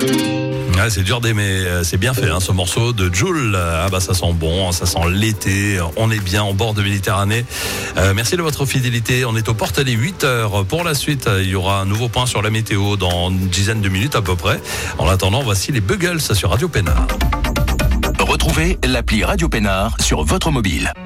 Ouais, c'est dur d'aimer, c'est bien fait ce morceau de Jul. Ah bah ça sent bon, ça sent l'été, on est bien en bord de Méditerranée. Merci de votre fidélité, on est aux portes des 8h. Pour la suite, il y aura un nouveau point sur la météo dans une dizaine de minutes à peu près. En attendant, voici les Buggles sur Radio Pénard. Retrouvez l'appli Radio Pénard sur votre mobile.